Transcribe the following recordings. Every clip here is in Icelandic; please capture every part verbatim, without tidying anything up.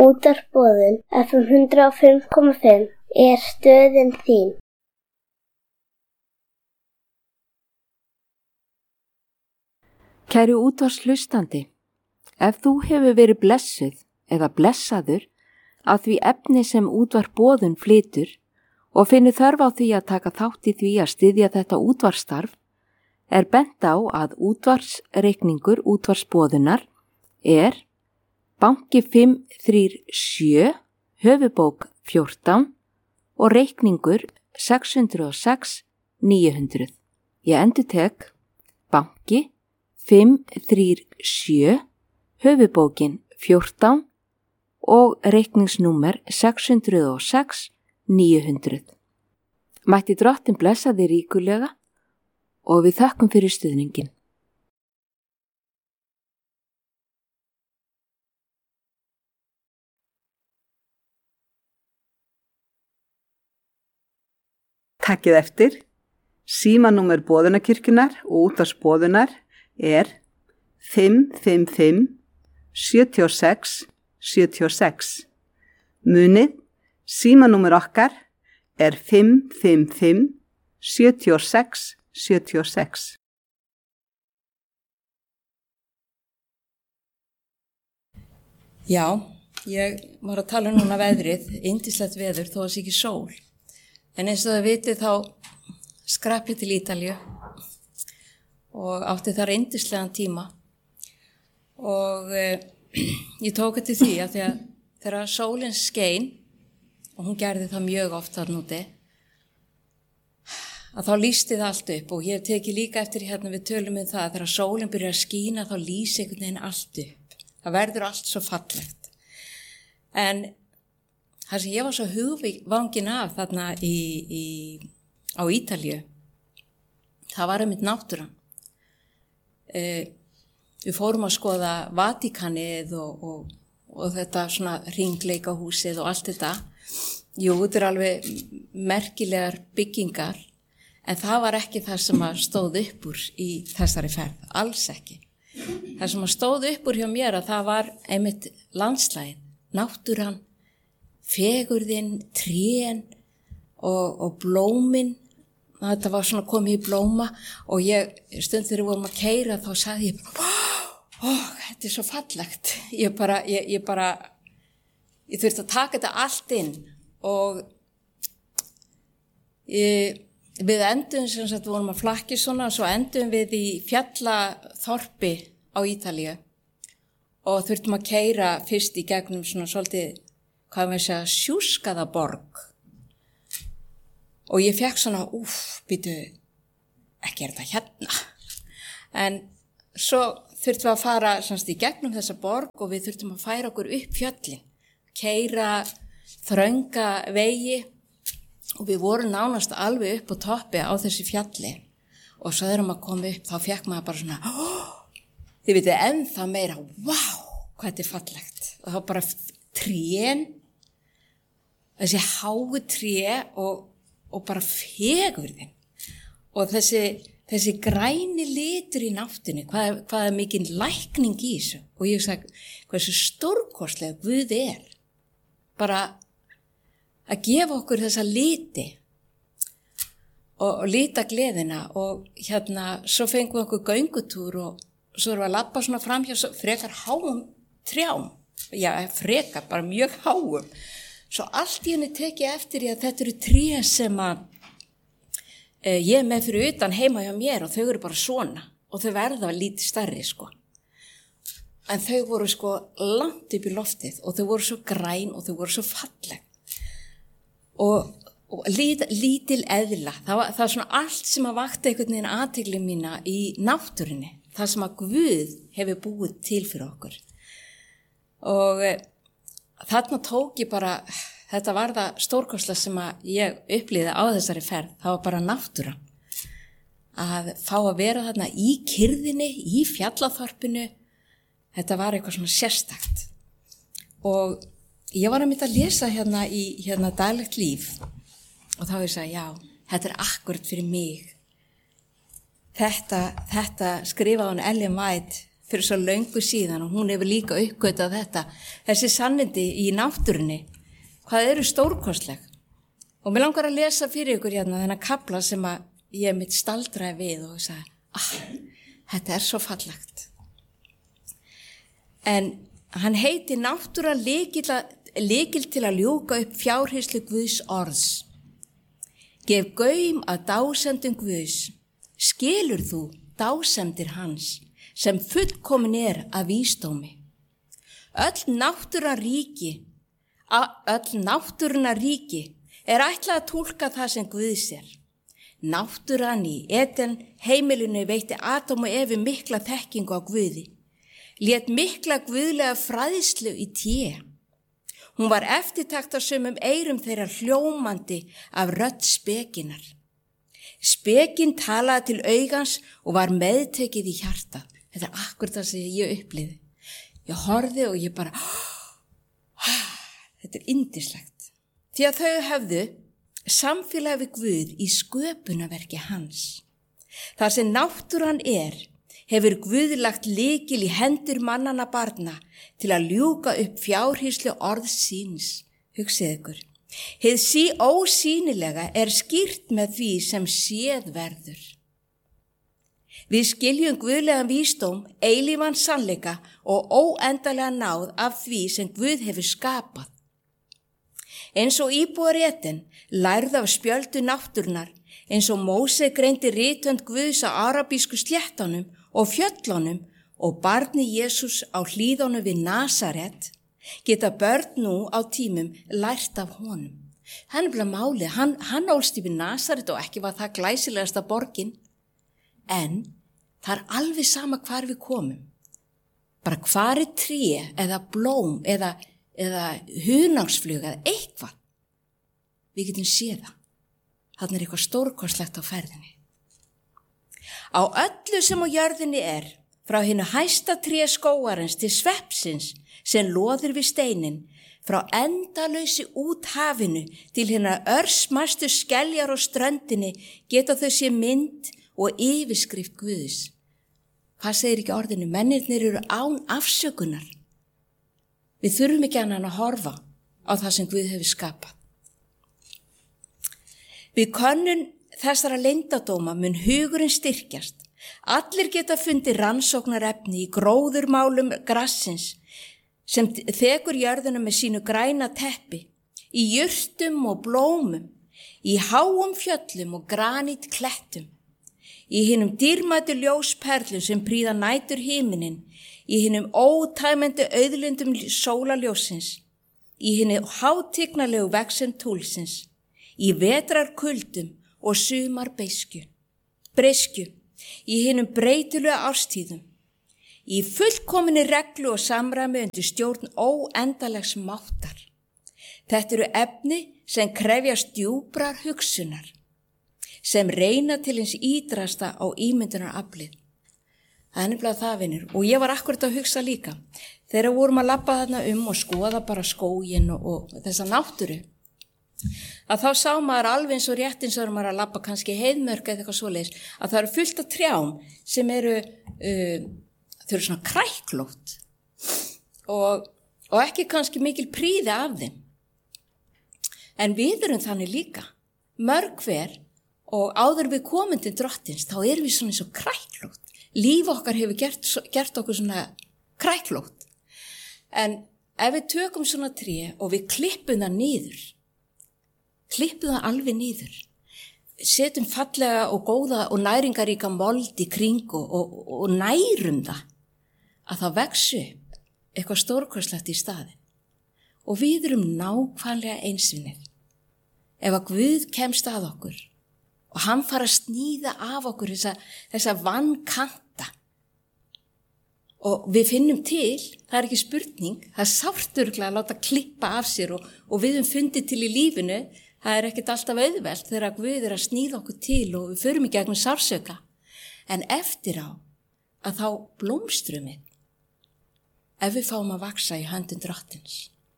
Útvarp Boðun F M hundrað og fimm komma fimm er stöðin þín. Kæri útvarpshlustandi, ef þú hefur verið blessuð eða blessaður að því efni sem Útvarp Boðun flytur og finnur þörf á því að taka þátt í því að styðja þetta útvarpsstarf, er bent á að útvarpsreikningur Útvarps Boðunar er banki fimm þrjú sjö, höfubók fjórtán og reikningur sex hundruð og sex níu hundruð. Ég endurtek banki fimm þrjú sjö, höfubókin fjórtán og reikningsnúmer sex hundruð og sex níu hundruð. Mætti Drottinn blessa þig ríkulega og við þökkum fyrir stuðningin. Takkið eftir, símanúmer Boðunarkirkjunnar og Útvarps Boðunar er fimm fimm fimm sjö sex sjö sex. Munið, símanúmer okkar er fimm fimm fimm sjö sex sjö sex. Já, ég var að tala núna veðrið, yndislegt veður þó að sé ekki sól. En eins og það vitið þá skrapp ég til Ítalíu og átti þar yndislegan tíma og e, ég tók eftir því að því að þegar sólin skein, og hún gerði það mjög oft þarna úti, að þá lýsti það allt upp og ég hef tekið líka eftir hérna við tölum um það að þegar sólin byrjar að skína þá lýsi einhvern veginn allt upp. Það verður allt svo fallegt. En það sem ég var svo hugvangin af þarna í, í, á Ítalíu, það var einmitt náttúran. E, við fórum að skoða Vatíkanið og, og, og þetta svona hringleikahúsið og allt þetta. Jú, þetta er alveg merkilegar byggingar, en það var ekki það sem að stóð upp úr í þessari ferð, alls ekki. Það sem að stóð upp úr hjá mér að það var einmitt landslægið, náttúran, fegurðin, trén og, og blómin. Þetta var svona komið í blóma og ég, stund þegar við vorum að keyra þá sagði ég bara, ó, þetta er svo fallegt. Ég bara, ég, ég bara, ég þurfti að taka þetta allt inn og ég, við endum sem sagt, við vorum að flakki svona og svo endum við í fjallaþorpi á Ítalíu og þurftum að keyra fyrst í gegnum svona svolítið, hvað maður segja, sjúskaða borg. Og ég fekk svona, úff, býtu, ekki er þetta hérna. En svo þurftum við að fara semst í gegnum þessa borg og við þurftum að færa okkur upp fjöllin, keyra þrönga vegi og við vorum nánast alveg upp á toppi á þessi fjalli. Og svo þegar maður kom upp, þá fekk maður bara svona, ó, þið vitið ennþá meira, vá, hvað þetta er fallegt. Og þá bara trén, þessi háu tré og, og bara fegurðin og þessi, þessi græni litur í náttúrunni, hvað, hvað er mikil lækning í þessu og ég sagði hversu stórkostlega Guð er bara að gefa okkur þessa liti og, og lita gleðina og hérna svo fengum við okkur göngutúr og svo erum við að labba svona fram hjá frekar háum trjám, já frekar bara mjög háum. Svo allt í henni tekið eftir ég að þetta eru tré sem að e, ég er með fyrir utan heima hjá mér og þau eru bara svona og þau verða lítið stærri sko. En þau voru sko langt upp í loftið og þau voru svo græn og þau voru svo falleg. Og, og lít, lítil eðla, það var, það var svona allt sem að vakti einhvern veginn athygli mína í náttúrunni, það sem að Guð hefur búið til fyrir okkur. Og þarna tók ég bara, þetta var það stórkostlega sem að ég upplýði á þessari ferð, það var bara náttúran. Að fá að vera þarna í kyrðinni, í fjallaþorpinu, þetta var eitthvað svona sérstakt. Og ég var að mynda að lesa hérna í hérna daglegt líf og þá ég sagði, já, þetta er akkurat fyrir mig. Þetta, þetta skrifaði hún Ellen White fyrir svo löngu síðan og hún hefur líka uppgötað þetta, þessi sannindi í náttúrunni, hvað eru stórkostleg. Og mér langar að lesa fyrir ykkur hérna þennan kafla sem að ég mitt staldraði við og sagði, ah, þetta er svo fallegt. En hann heiti náttúra lykil, lykil til að ljúka upp fjárhyslu Guðs orðs. Gef gaum að dásemdum Guðs, skilur þú dásemdir hans, sem fullkomin er af vísdómi. Öll náttúran ríki, öll náttúruna ríki er ætlað að túlka það sem Guðs er. Náttúran í Eden heimilinu veitti Adam og Evu mikla þekkingu á Guði, lét mikla guðlega fræðslu í té. Hún var eftirtaktarsömum eyrum þeirra hljómandi af rödd spekinar. Spekin talaði til augans og var meðtekið í hjartað. Þetta er akkurat það sem ég upplýði. Ég horfði og ég bara, þetta er yndislegt. Því að þau höfðu samfélag við Guð í sköpunarverki hans. Það sem náttúran er, hefur Guð lagt lykil í hendur mannanna barna til að ljúka upp fjárhyslu orðs síns. Hugsið ykkur. Hið sí ósýnilega er skýrt með því sem séð verður. Við skiljum guðlegan vísdóm, eilífan sannleika og óendalega náð af því sem Guð hefur skapað. Eins og íbúar Eden lærðu af spjöldu náttúrnar, eins og Móse greindi ritönd Guðs á arabísku sléttunum og fjöllunum og barni Jesús á hlíðunum við Nasaret, geta börn nú á tímum lært af honum. Hann er bara málið, hann, hann ólst yfir Nasaret og ekki var það glæsilegasta borgin, en það er alveg sama hvar við komum. Bara hvar er tré eða blóm eða, eða hunangsflug eða eitthvað. Við getum séð það. Þarna er eitthvað stórkostlegt á ferðinni. Á öllu sem á jörðinni er, frá hinu hæsta tré skógarins til sveppsins sem loðir við steinin, frá endalausi út hafinu til hérna örsmæstu skeljar og ströndinni geta þau sé mynd og yfirskrift Guðs. Hvað segir ekki orðinu? Mennirnir eru án afsökunar. Við þurfum ekki annan að horfa á það sem Guð hefur skapað. Við könnun þessara leyndardóma mun hugurinn styrkjast. Allir geta fundið rannsóknarefni í gróðurmálum grassins sem þekur jörðuna með sínu græna teppi, í jurtum og blómum, í háum fjöllum og granít klettum, í hinum dýrmætu ljósperlum sem prýða nætur himinin, í hinum ótæmandi auðlundum sólarljósins, í hinum hátignarlegu vexum túlsins, í vetrar kuldum og sumar beiskju, breyskju, í hinum breytilega árstíðum, í fullkominni reglu og samræmi undir stjórn óendalegs máttar. Þetta eru efni sem krefjast djúprar hugsunar, sem reyna til hins ídrasta á ímyndunaraflið. Það er nefnilega það, vinur, og ég var akkurat að hugsa líka. Þegar vorum að labba þarna um og skoða bara skóginn og, og þessa náttúru, að þá sá maður alveg eins og rétt eins og maður að labba kannski heiðmörk eða eitthvað svoleiðis, að það eru fullt af trjám sem eru, uh, þau eru svona kræklótt og, og ekki kannski mikil prýði af þeim. En við erum þannig líka, mörg hver, og áður við komum til drottins, þá erum við svona eins og kræklótt. Líf okkar hefur gert, gert okkur svona kræklótt. En ef við tökum svona tré og við klippum það niður, klippum það alveg niður, setjum fallega og góða og næringaríka mold í kring og, og, og nærum það, að það vex upp eitthvað stórkostlegt í staðinn. Og við erum nákvæmlega einsvinnir. Ef að Guð kemst að okkur og hann fara að sníða af okkur þessa, þessa vannkanta og við finnum til, það er ekki spurning, það er sárt örugglega að láta klippa af sér og, og við höfum fundið til í lífinu, það er ekkert alltaf auðvelt þegar Guð er að sníða okkur til og við förum í gegnum sársauka. En eftir á að þá blómstrum við, ef við fáum að vaksa í höndum drottins.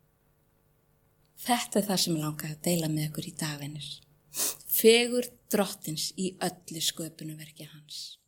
Þetta er það sem ég langaði að deila með ykkur í dag, vinir. Fegur drottins í öllu sköpunarverki hans.